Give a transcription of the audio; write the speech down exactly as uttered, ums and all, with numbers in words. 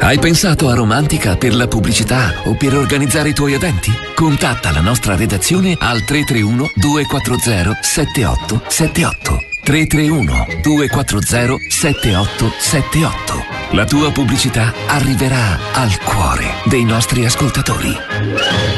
Hai pensato a Romantica per la pubblicità o per organizzare i tuoi eventi? Contatta la nostra redazione al tre tre uno due quattro zero sette otto sette otto. tre tre uno due quattro zero sette otto sette otto. La tua pubblicità arriverà al cuore dei nostri ascoltatori.